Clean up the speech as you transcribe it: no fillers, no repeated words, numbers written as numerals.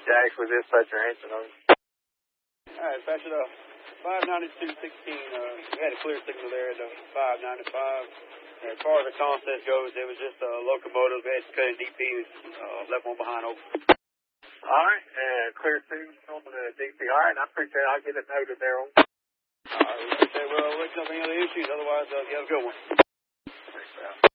Jax with dispatcher answering over. Alright, patch it up. 592.16, we had a clear signal there at 595. As far as the concept goes, it was just a locomotive. We had to cut in DP, left one behind over. Alright, clear 2 on the DP. Alright, I appreciate it. I'll get it noted there on. Alright, we'll let you know if any other issues. Otherwise, you have a good one. Thanks,